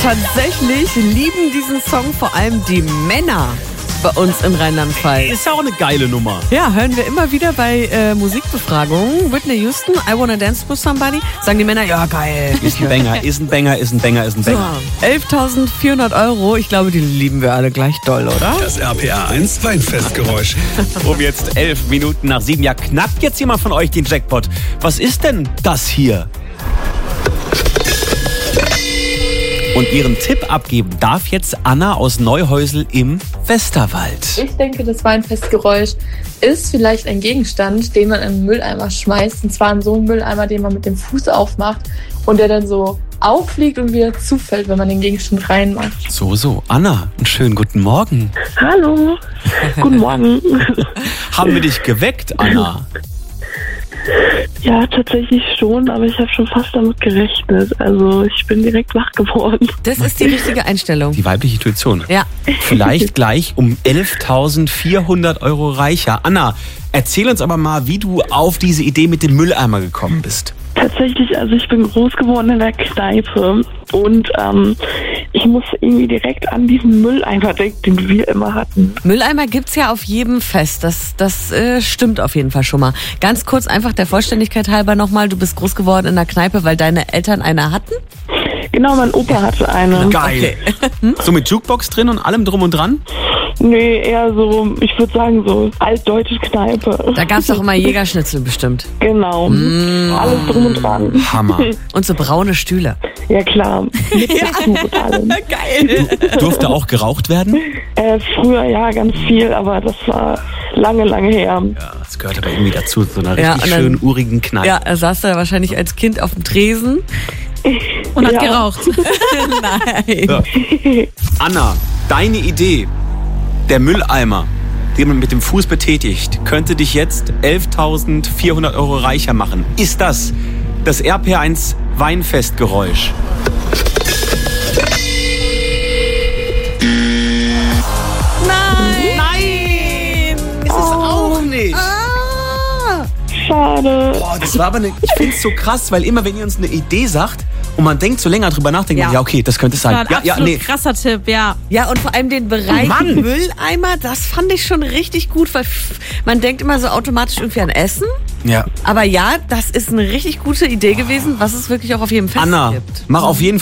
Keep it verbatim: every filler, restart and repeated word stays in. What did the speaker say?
Tatsächlich lieben diesen Song vor allem die Männer bei uns in Rheinland-Pfalz. Ist ja auch eine geile Nummer. Ja, hören wir immer wieder bei äh, Musikbefragungen. Whitney Houston, I Wanna Dance With Somebody. Sagen die Männer, ja geil. Ist ein Banger, ist ein Banger, ist ein Banger, ist ein Banger. So, elftausendvierhundert Euro, ich glaube, die lieben wir alle gleich doll, oder? Das R P R eins Weinfestgeräusch. Um jetzt elf Minuten nach sieben. Ja, knackt jetzt jemand von euch den Jackpot. Was ist denn das hier? Und ihren Tipp abgeben darf jetzt Anna aus Neuhäusel im Westerwald. Ich denke, das Weinfestgeräusch ist vielleicht ein Gegenstand, den man in einen Mülleimer schmeißt. Und zwar in so einen Mülleimer, den man mit dem Fuß aufmacht und der dann so auffliegt und wieder zufällt, wenn man den Gegenstand reinmacht. So, so. Anna, einen schönen guten Morgen. Hallo, guten Morgen. Haben wir dich geweckt, Anna? Ja, tatsächlich schon, aber ich habe schon fast damit gerechnet. Also ich bin direkt wach geworden. Das ist die richtige Einstellung. Die weibliche Intuition. Ja. Vielleicht gleich um elftausendvierhundert Euro reicher. Anna, erzähl uns aber mal, wie du auf diese Idee mit dem Mülleimer gekommen bist. Tatsächlich, also ich bin groß geworden in der Kneipe und ähm, ich muss irgendwie direkt an diesen Mülleimer denken, den wir immer hatten. Mülleimer gibt's ja auf jedem Fest. Das, das äh, stimmt auf jeden Fall schon mal. Ganz kurz einfach der Vollständigkeit halber nochmal. Du bist groß geworden in der Kneipe, weil deine Eltern eine hatten? Genau, mein Opa hatte eine. Geil. Okay. So mit Jukebox drin und allem drum und dran? Nee, eher so, ich würde sagen so altdeutsche Kneipe. Da gab's doch immer Jägerschnitzel bestimmt. Genau, Mm. alles drum und dran. Hammer. Und so braune Stühle. Ja klar, mit Decken und allem. Geil. Durfte auch geraucht werden? Äh, früher ja ganz viel, aber das war lange, lange her. Ja, das gehört aber irgendwie dazu, so einer Ja, richtig und dann- schönen, urigen Kneipe. Ja, er saß da wahrscheinlich als Kind auf dem Tresen. Und hat Ja. geraucht. Nein. So. Anna, deine Idee, der Mülleimer, den man mit dem Fuß betätigt, könnte dich jetzt elftausendvierhundert Euro reicher machen. Ist das das R P R eins Weinfestgeräusch? Nein. Nein! Ist es auch nicht. Schade. Boah, das war aber eine, ich finde es so krass, weil immer wenn ihr uns eine Idee sagt und man denkt so länger drüber nachdenkt, Ja. ja, ja okay, das könnte es Das war sein. ein Ja, ja, absolut nee. krasser Tipp, ja. Ja, und vor allem den Bereich Mann. Mülleimer, das fand ich schon richtig gut, weil f- man denkt immer so automatisch irgendwie an Essen. Ja. Aber ja, das ist eine richtig gute Idee gewesen, was es wirklich auch auf jedem Fest Anna, gibt. mach auf jeden Fall